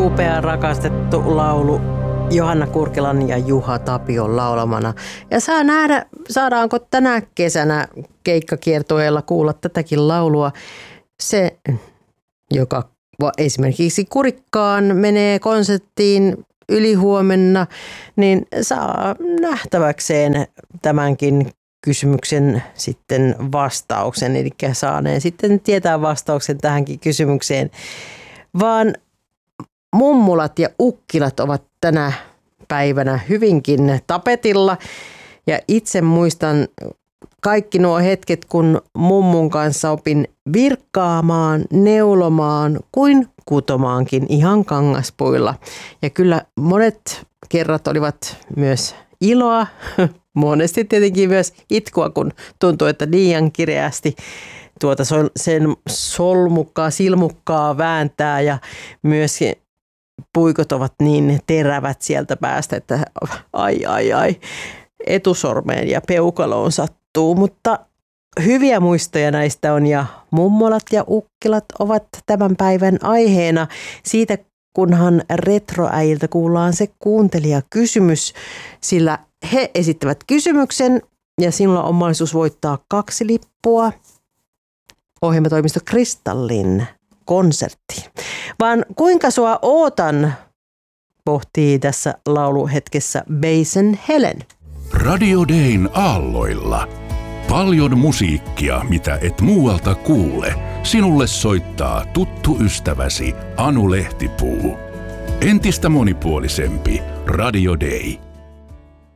upea rakastettu laulu Johanna Kurkelan ja Juha Tapion laulamana. Ja saa nähdä, saadaanko tänä kesänä keikkakiertueella kuulla tätäkin laulua. Se, joka esimerkiksi Kurikkaan menee konserttiin ylihuomenna, niin saa nähtäväkseen tämänkin kysymyksen sitten vastauksen. Eli saaneen sitten tietää vastauksen tähänkin kysymykseen. Vaan mummulat ja ukkilat ovat tänä päivänä hyvinkin tapetilla. Ja itse muistan kaikki nuo hetket, kun mummun kanssa opin virkkaamaan, neulomaan kuin kutomaankin ihan kangaspuilla. Ja kyllä monet kerrat olivat myös iloa, monesti tietenkin myös itkua, kun tuntui, että liian kireästi sen silmukkaa vääntää ja myös puikot ovat niin terävät sieltä päästä, että ai, etusormeen ja peukaloon sattuu, mutta hyviä muistoja näistä on ja mummolat ja ukkilat ovat tämän päivän aiheena. Siitä kunhan retroäijiltä kuullaan se kuuntelijakysymys, sillä he esittävät kysymyksen ja sinulla on mahdollisuus voittaa 2 lippua ohjelmatoimisto Kristallin konserttiin. Vaan kuinka sua ootan, pohtii tässä lauluhetkessä Basen Helen. Radio Dayn aalloilla. Paljon musiikkia, mitä et muualta kuule. Sinulle soittaa tuttu ystäväsi Anu Lehtipuu. Entistä monipuolisempi Radio Day.